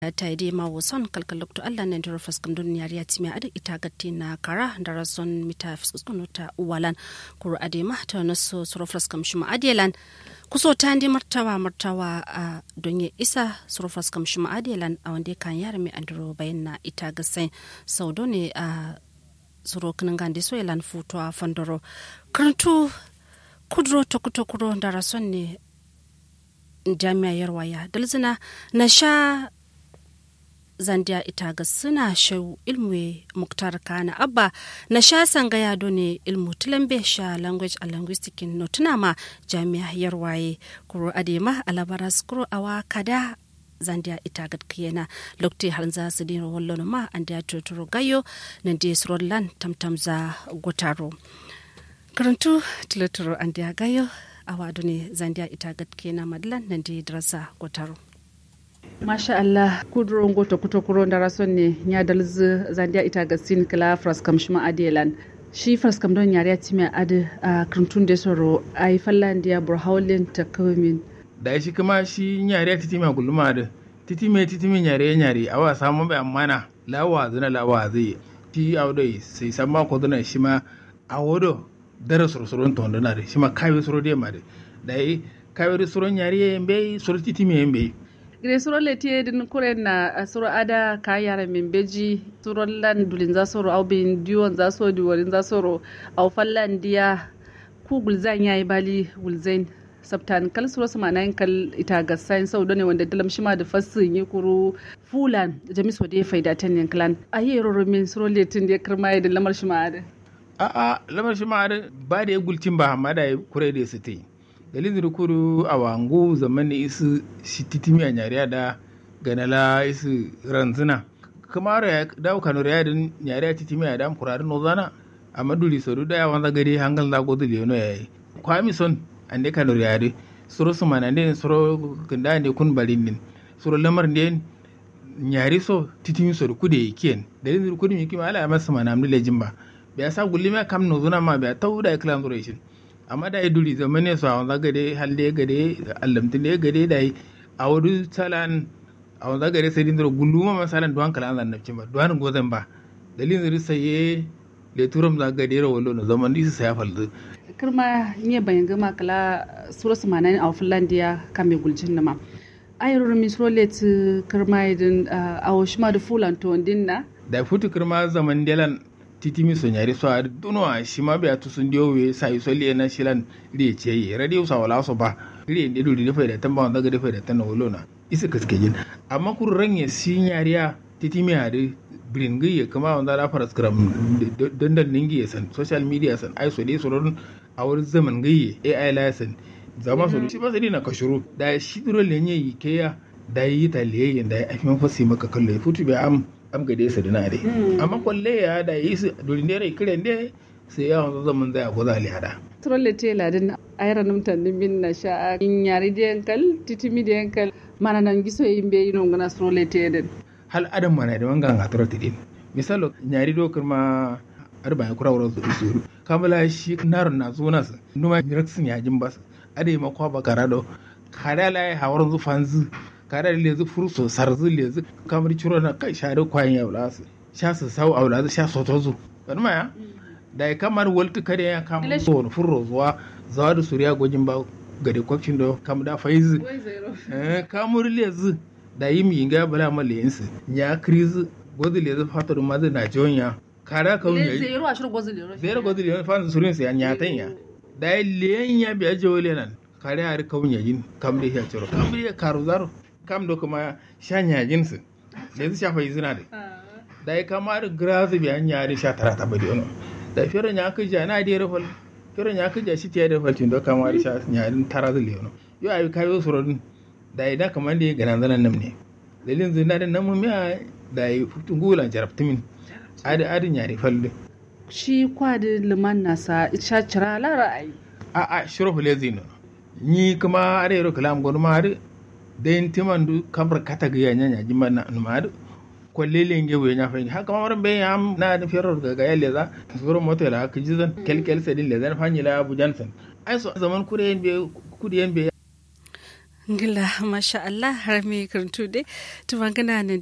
ta yi ma wasan kalkalokto Allah ne da faskan duniya ya timi a ita gatti na kara da rason mita fiskunu ta uwalan kuru adema ta naso surofras kamshi ma'adiyalan kuso ta ndi martawa a donye isa surofras kamshi ma'adiyalan a wanda kan yara mai andro bayan na ita gasai sau ne a surokin gandi so yalan futuwa fandoro karantu kudro tokutokuro da rason ne jami'ar waya dalzina na sha zandiya ita ga suna shau ilmu muktar kana abba na sha sangaya ne ilmu tulambe sha language and linguistic no tuna ma jami'a yarwaye kuro adema alabaras kuro awa kada zandiya ita ga kiyana lokti hanza su dino wallo ma andiya tuturo gayo nan de srodlan tamtamza gotaro karantu tilaturo andiya gayo awa ne zandiya ita ga kiyana madlan nan de drasa gotaro. Masha Allah kudro ngoto kutokuro ndarason ne nya dalzu zandia ita gasin kala fraskam shima adelan shi fraskam don yare time ade a krantun de soro ai fallandia burhaulen takawmin da shi kuma shi yare titime gulma da titime yare awa samu bai amana lawa zai ti awdai sai samma ko dana shi ma awodo dara sorsoron to ndana da shi ma kawe soro de ma da dai kawe soron yare mbe soro titime mbe gire suro leti din kuren na suro ada ka yara min beji suro lan dulin za suro au bin diwon za so diwarin za suro au fallan dia ku gulzan yayi bali gulzain sabtan kal suro sama nan kal ita ga sain sau ne wanda dalam shima da fassin yi kuru fulan jamis wade faida tan yan klan ayi roro min suro letin da kirma da lamar shima ada lamar shima ada ba da gultin ba amma da kure da su tai dalilin rukuru a wangu zaman isu shi titimi a nyariya da ganala isu ranzuna kamar ya dawo kano ya din nyariya titimi a dam kurarin nozana a maduri sodu da yawan zagare hangal zago da leono ya yi kwami son an dai kano ya dai suro su mana ne suro ganda ne kun balin din suro lamar ne nyari so titimi so kude kiyen dalilin rukuru mi kima ala ya masa mana amni lejin ba biya sa gulima kam nozuna ma biya tau da iklan zuration amma da iduri zaman ne su a wanzu gade halle gade allamtin da gade da a wadu salan a wanzu gade sai dindar guluma masalan duwan kalan zan nafcin ba duwan gozan ba dalilin zuri saye le turam za gade ra wallo na zaman disu saya falzu kirma ne bayan gama kala sura su manan a finlandiya kan mai gulcin nama ayar min srolet kirma idin a washima da fulan to dinna da futu kirma zaman delan titimi so nyari so ar duno a shima be atu sun diowe sai so le na shilan ri ce radio sa wala so ba ri ne duri da faida tamba wanda ga faida tan wolo na isa kaske jin amma kur ranye si nyariya titimi ade bringi ya kama wanda da fara scrum dandan ningi ya san social media san ai so dai so ron a wurin zaman gaye ai license zama so shi ba sai na kashuru da shi duro lenye yi ke ya da yi taliye da ai mun fasi maka kallo futu be am gade su dina dai amma kwalle ya da yi su durin da rai kiran dai sai ya wanzu zaman zai a gwada hada trolle tela din ayran numtan din bin na sha in yari da yankal titimi da yankal mana nan giso yin be yin ngana trolle tela hal adam mana da wangan ga trolle din misalo nyari do kuma arba ya kura wurin su kamala shi narun na zo nasu numa raksin ya jin bas ade ma kwa bakara do kada lai hawarin zufanzu kada lezi furso sarzu lezi kamar ciro na kai share kwayan ya wula su sha su sau a wula sha soto zu wani maya da ya kamar waltu kare ya kama so furro zuwa zawa da suriya gwajin ba gade kwakin da kam da faizu kamar lezi da yi mi inga bala ma leyinsu ya krizi gwazi lezi fatar mazi na jonya kada ka wunya zero gwazi lezi fatar surin sa ya nyatan ya da ya leyen ya biya jawole nan kare hari ka wunya yin kam da ya ciro kam da ya karu zaro kam da kuma shanya jinsu da yanzu shafa izina da ya kama da grazi biyan ya da sha tara ta bari wani da firin ya kaja na da rufal firin ya kaja shi ta da rufal tun da kama da sha ya din tara zai leono yau ayi kayo surodin da ya da kamar da ya gana zanen nan ne dalilin zina da nan mumiya da ya futun gulan jarabtumin adin ya rufal din shi kwadi liman nasa sha cira lara ai a shirofu le zino ni kuma are yaro kalam gonu ma den timandu kamar kataga nyanya jimana numadu ko lelenge we nya fani haka mamaran be yam na da ferar ga yalle za zuro moto la ka jizan kelkel sedin le zan fani la abu jansan ai so zaman kuren be ngila masha Allah har me karantu dai tumangana ne